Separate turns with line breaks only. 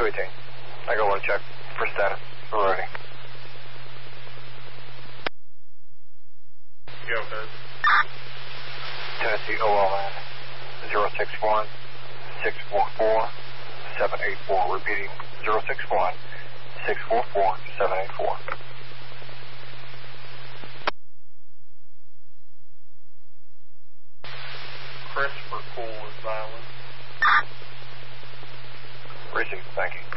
218. I go one check for status. We're ready.
Go ahead.
Tennessee OLN 061 644 784. Repeating 061 644 784.
Christopher Cool is violent.
Received. Thank you.